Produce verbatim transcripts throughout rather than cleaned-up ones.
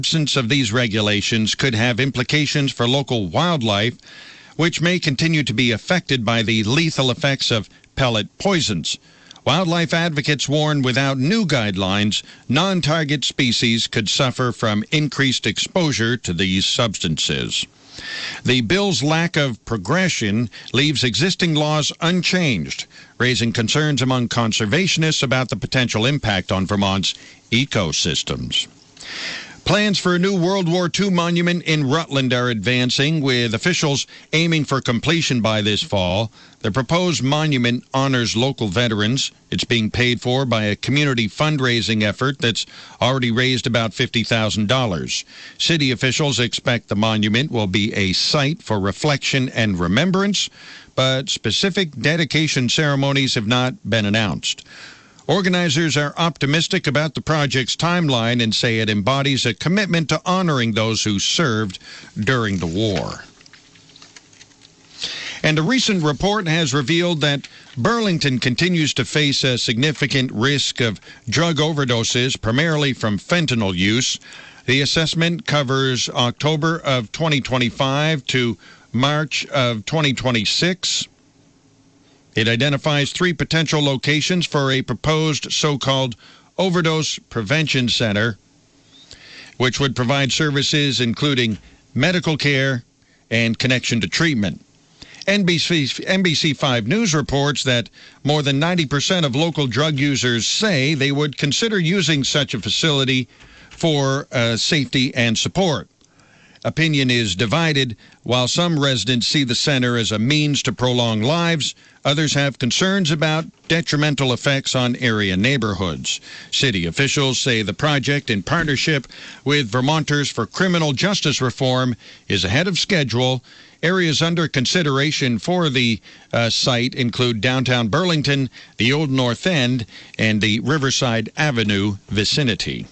absence of these regulations could have implications for local wildlife, which may continue to be affected by the lethal effects of pellet poisons. Wildlife advocates warn without new guidelines, non-target species could suffer from increased exposure to these substances. The bill's lack of progression leaves existing laws unchanged, raising concerns among conservationists about the potential impact on Vermont's ecosystems. Plans for a new World War Two monument in Rutland are advancing, with officials aiming for completion by this fall. The proposed monument honors local veterans. It's being paid for by a community fundraising effort that's already raised about fifty thousand dollars. City officials expect the monument will be a site for reflection and remembrance, but specific dedication ceremonies have not been announced. Organizers are optimistic about the project's timeline and say it embodies a commitment to honoring those who served during the war. And a recent report has revealed that Burlington continues to face a significant risk of drug overdoses, primarily from fentanyl use. The assessment covers October of twenty twenty-five to March of twenty twenty-six. It identifies three potential locations for a proposed so-called overdose prevention center, which would provide services including medical care and connection to treatment. N B C, N B C five News reports that more than ninety percent of local drug users say they would consider using such a facility for uh, safety and support. Opinion is divided. While some residents see the center as a means to prolong lives, others have concerns about detrimental effects on area neighborhoods. City officials say the project, in partnership with Vermonters for Criminal Justice Reform, is ahead of schedule. Areas under consideration for the uh, site include downtown Burlington, the Old North End, and the Riverside Avenue vicinity.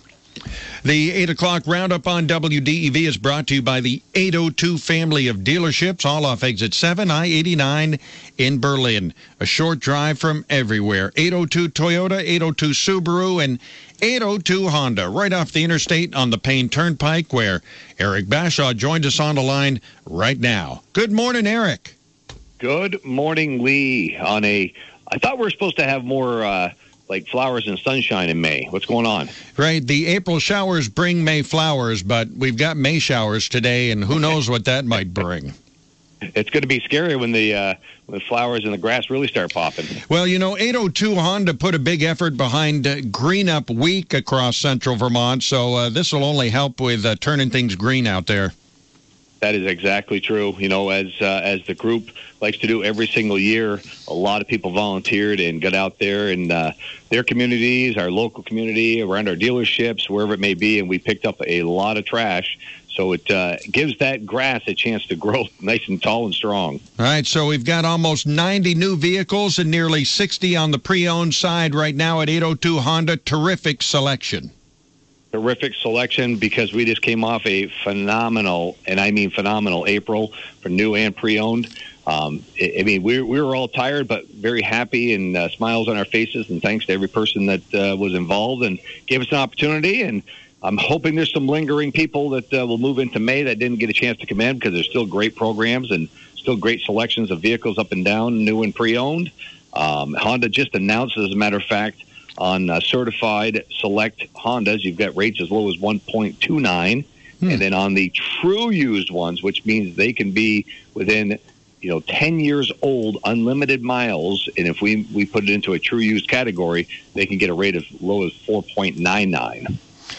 The eight o'clock roundup on W D E V is brought to you by the eight oh two family of dealerships, all off exit seven, I eighty-nine in Berlin. A short drive from everywhere. eight oh two Toyota, eight oh two Subaru, and eight oh two Honda, right off the interstate on the Payne Turnpike, where Eric Bashaw joins us on the line right now. Good morning, Eric. Good morning, Lee. On a, I thought we were supposed to have more uh, like flowers and sunshine in May. What's going on? Right. The April showers bring May flowers, but we've got May showers today, and who knows what that might bring. It's going to be scary when the uh, when the flowers and the grass really start popping. Well, you know, eight oh two Honda put a big effort behind uh, Green Up Week across central Vermont, so uh, this will only help with uh, turning things green out there. That is exactly true. You know, as uh, as the group likes to do every single year, a lot of people volunteered and got out there in uh, their communities, our local community, around our dealerships, wherever it may be, and we picked up a lot of trash. So it uh, gives that grass a chance to grow nice and tall and strong. All right, so we've got almost ninety new vehicles and nearly sixty on the pre-owned side right now at eight oh two Honda. Terrific selection. Terrific selection, because we just came off a phenomenal, and I mean phenomenal, April for new and pre-owned. Um, I, I mean, we, we were all tired, but very happy, and uh, smiles on our faces, and thanks to every person that uh, was involved and gave us an opportunity. And I'm hoping there's some lingering people that uh, will move into May that didn't get a chance to come in, because there's still great programs and still great selections of vehicles up and down, new and pre-owned. Um, Honda just announced, as a matter of fact, on uh, certified select Hondas, you've got rates as low as one point two nine. Hmm. And then on the true used ones, which means they can be within, you know, ten years old, unlimited miles. And if we, we put it into a true used category, they can get a rate as low as four point nine nine.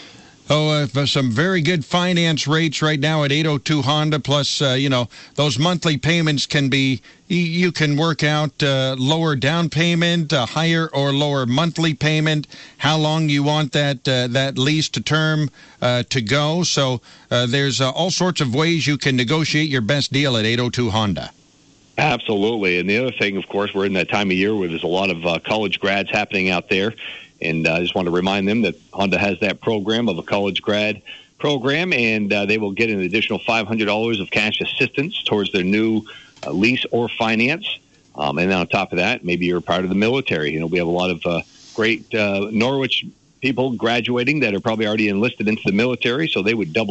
Oh, uh, some very good finance rates right now at eight oh two Honda. Plus, uh, you know, those monthly payments can be, you can work out uh, lower down payment, uh, higher or lower monthly payment, how long you want that uh, that lease to term uh, to go. So uh, there's uh, all sorts of ways you can negotiate your best deal at eight oh two Honda. Absolutely. And the other thing, of course, we're in that time of year where there's a lot of uh, college grads happening out there. And uh, I just want to remind them that Honda has that program of a college grad program, and uh, they will get an additional five hundred dollars of cash assistance towards their new uh, lease or finance. Um, and then on top of that, maybe you're part of the military. You know, we have a lot of uh, great uh, Norwich people graduating that are probably already enlisted into the military, so they would double